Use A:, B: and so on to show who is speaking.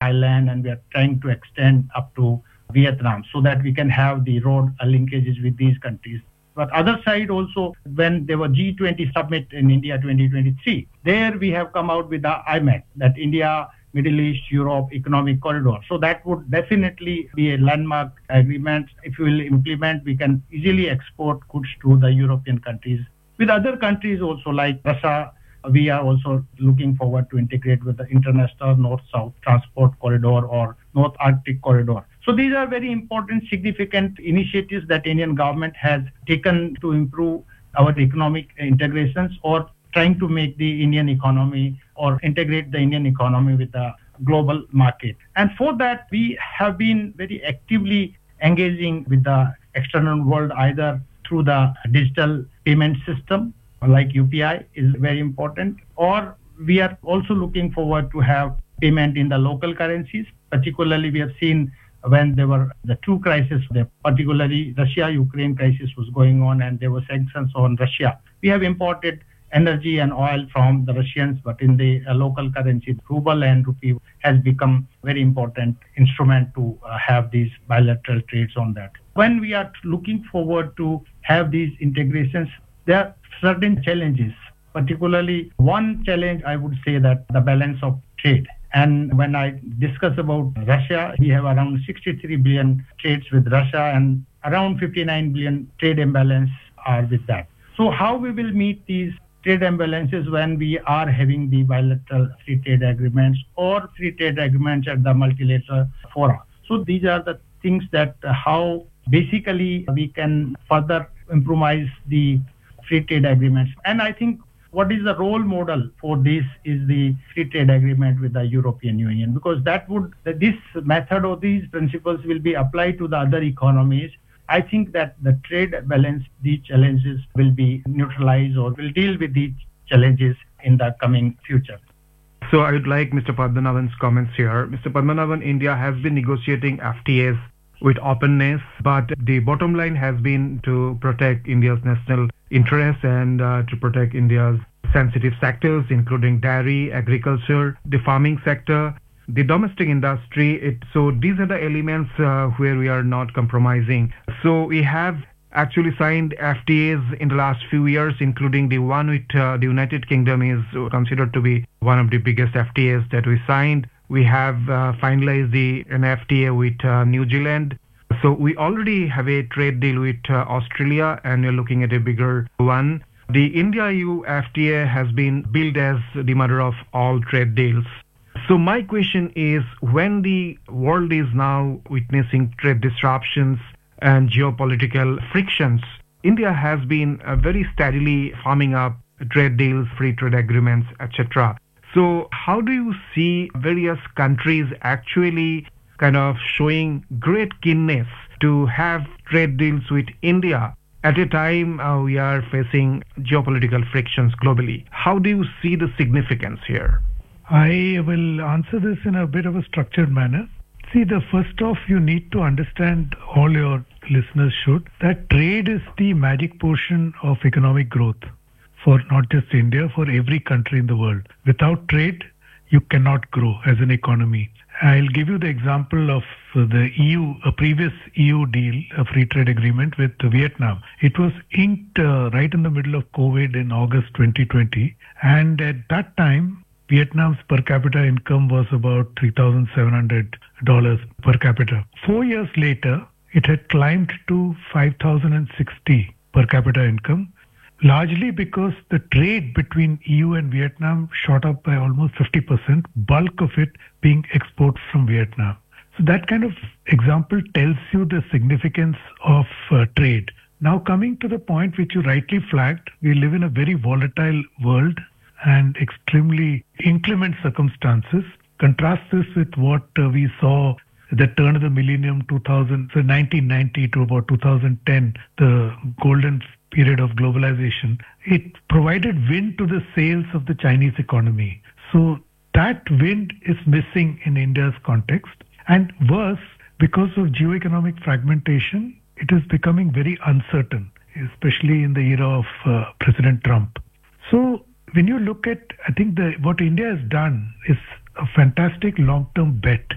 A: Thailand, and we are trying to extend up to Vietnam so that we can have the road linkages with these countries. But other side also, when there were G20 summit in India 2023, there we have come out with the IMEC, that India, Middle East, Europe Economic Corridor. So that would definitely be a landmark agreement. If we will implement, we can easily export goods to the European countries. With other countries also like Russia, we are also looking forward to integrate with the International North-South Transport Corridor or North Arctic Corridor. So these are very important, significant initiatives that Indian government has taken to improve our economic integrations or trying to make the Indian economy or integrate the Indian economy with the global market. And for that, we have been very actively engaging with the external world, either through the digital payment system like UPI is very important, or we are also looking forward to have payment in the local currencies. Particularly, we have seen when there were the two crises, particularly Russia-Ukraine crisis was going on and there were sanctions on Russia. We have imported energy and oil from the Russians, but in the local currency, ruble and rupee has become very important instrument to have these bilateral trades on that. When we are looking forward to have these integrations, there are certain challenges. Particularly, one challenge I would say that the balance of trade. And when I discuss about Russia, we have around 63 billion trades with Russia and around 59 billion trade imbalance are with that. So how we will meet these trade imbalances when we are having the bilateral free trade agreements or free trade agreements at the multilateral fora? So these are the things that how basically we can further improvise the free trade agreements. And I think what is the role model for this is the free trade agreement with the European Union, because this method or these principles will be applied to the other economies. I think that the trade balance, these challenges will be neutralized or will deal with these challenges in the coming future.
B: So I would like Mr. Padmanabhan's comments here. Mr. Padmanabhan, India has been negotiating FTAs with openness, but the bottom line has been to protect India's national interests and to protect India's sensitive sectors, including dairy, agriculture, the farming sector, the domestic industry. So these are the elements where we are not compromising. So we have actually signed FTAs in the last few years, including the one with the United Kingdom is considered to be one of the biggest FTAs that we signed. We have finalized an FTA with New Zealand. So we already have a trade deal with Australia, and we're looking at a bigger one. The India-EU FTA has been billed as the mother of all trade deals. So my question is, when the world is now witnessing trade disruptions and geopolitical frictions, India has been very steadily farming up trade deals, free trade agreements, etc. So how do you see various countries actually kind of showing great keenness to have trade deals with India at a time we are facing geopolitical frictions globally? How do you see the significance here?
C: I will answer this in a bit of a structured manner. See, the first off, you need to understand, all your listeners should, that trade is the magic portion of economic growth for not just India, for every country in the world. Without trade, you cannot grow as an economy. I'll give you the example of the EU, a previous EU deal, a free trade agreement with Vietnam. It was inked right in the middle of COVID in August 2020. And at that time, Vietnam's per capita income was about $3,700 per capita. 4 years later, it had climbed to $5,060 per capita income, largely because the trade between EU and Vietnam shot up by almost 50%, bulk of it being exports from Vietnam. So that kind of example tells you the significance of trade. Now coming to the point which you rightly flagged, we live in a very volatile world and extremely inclement circumstances. Contrast this with what we saw at the turn of the millennium, 1990 to about 2010, the golden period of globalization. It provided wind to the sails of the Chinese economy. So that wind is missing in India's context. And worse, because of geoeconomic fragmentation, it is becoming very uncertain, especially in the era of President Trump. So when you look at, I think what India has done is a fantastic long-term bet